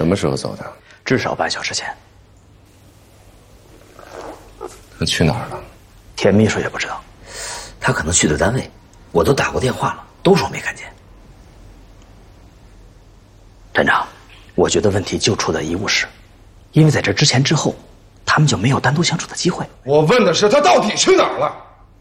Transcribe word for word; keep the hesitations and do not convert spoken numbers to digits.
什么时候走的？ 至少半小时前。 他去哪儿了？ 田秘书也不知道，他可能去的单位，我都打过电话了，都说没看见。站长，我觉得问题就出在医务室，因为在这之前之后，他们就没有单独相处的机会。 我问的是他到底去哪儿了？